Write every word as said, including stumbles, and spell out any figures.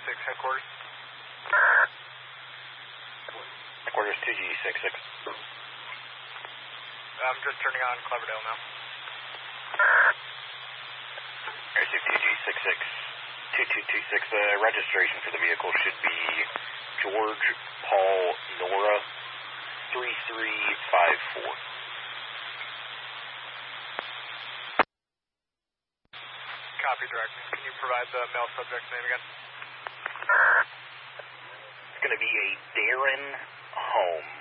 six headquarters. Headquarters two G six six. I'm just turning on Cloverdale now. Airship two G six six, two two two six. The registration for the vehicle should be George Paul Nora three three five four. Copy, direct. Can you provide the male subject's name again? It's going to be a Darren Holmes.